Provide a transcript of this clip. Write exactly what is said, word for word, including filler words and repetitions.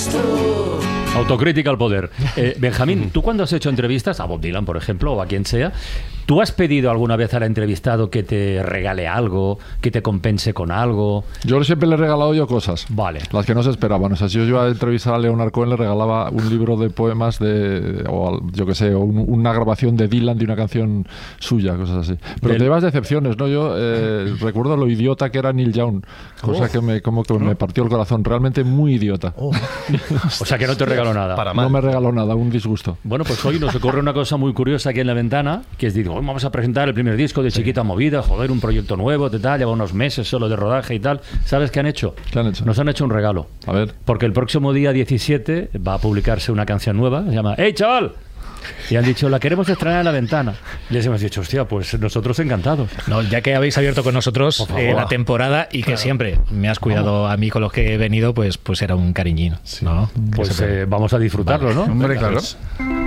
eras tú. Autocrítica al poder. Eh, Benjamín, tú cuando has hecho entrevistas, a Bob Dylan, por ejemplo, o a quien sea, ¿tú has pedido alguna vez al entrevistado que te regale algo, que te compense con algo? Yo siempre le he regalado yo cosas. Vale. Las que no se esperaban. O sea, si yo iba a entrevistar a Leonard Cohen, le regalaba un libro de poemas de, o yo qué sé, o un, una grabación de Dylan de una canción suya, cosas así. Pero Del... te llevas decepciones, ¿no? Yo eh, recuerdo lo idiota que era Neil Young, cosa oh. que me, como que ¿no? me partió el corazón. Realmente muy idiota. Oh. O sea, que no te regaló nada. Para no me regaló nada, un disgusto. Bueno, pues hoy nos ocurre una cosa muy curiosa aquí en La Ventana, que es, digo, vamos a presentar el primer disco de Chiquita Movida, joder, un proyecto nuevo, de tal, lleva unos meses solo de rodaje y tal. ¿Sabes qué han hecho? ¿Qué han hecho? Nos han hecho un regalo. A ver. Porque el próximo día diecisiete va a publicarse una canción nueva, se llama ¡Hey, chaval! Y han dicho, la queremos estrenar en La Ventana. Y les hemos dicho, hostia, pues nosotros encantados. No, ya que habéis abierto con nosotros eh, la temporada y que claro. siempre me has cuidado a mí con los que he venido, pues, pues era un cariñín, ¿no? Pues eh, vamos a disfrutarlo, vale. ¿no? Hombre, claro.